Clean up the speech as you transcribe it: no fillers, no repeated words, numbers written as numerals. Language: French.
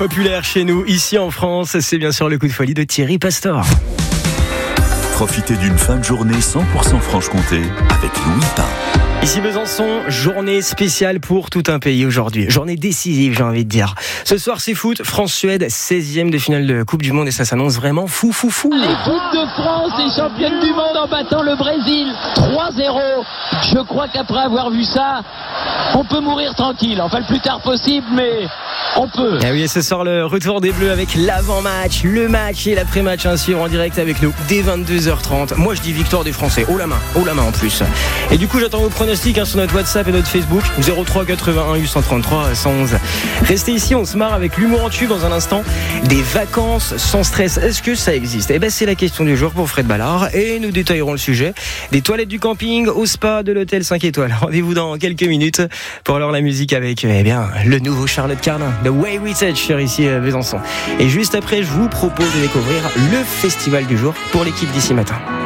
Populaire chez nous, ici en France, c'est bien sûr le coup de folie de Thierry Pastor. Profitez d'une fin de journée 100% Franche-Comté avec Louis Pain. Ici Besançon, journée spéciale pour tout un pays aujourd'hui. Journée décisive, j'ai envie de dire. Ce soir, c'est foot. France-Suède, 16e de finale de Coupe du Monde et ça s'annonce vraiment fou. L'équipe de France est championne du monde en battant le Brésil 3-0. Je crois qu'après avoir vu ça, on peut mourir tranquille. Enfin, le plus tard possible, mais on peut. Et oui, ce soir, le retour des Bleus avec l'avant-match, le match et l'après-match à suivre en direct avec nous dès 22h30. Moi, je dis victoire des Français. Haut la main en plus. Et du coup, j'attends vos pronostics sur notre WhatsApp et notre Facebook 03 81 833 111. Restez ici, on se marre avec l'humour en tube dans un instant. Des vacances sans stress, est-ce que ça existe ? C'est la question du jour pour Fred Ballard et nous détaillerons le sujet. Des toilettes du camping au spa de l'hôtel 5 étoiles. Rendez-vous dans quelques minutes pour alors la musique avec le nouveau Charlotte Cardin, The Way We Touch sur ici Besançon. Et juste après, je vous propose de découvrir le festival du jour pour l'équipe d'ici matin.